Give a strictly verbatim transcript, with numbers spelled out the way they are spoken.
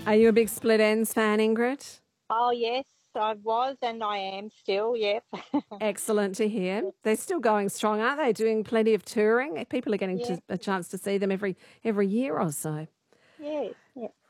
Are you a big Split Ends fan, Ingrid? Oh, yes, I was and I am still, yep. Excellent to hear. They're still going strong, aren't they? Doing plenty of touring. People are getting Yeah, to, a chance to see them every every year or so. yes, yeah.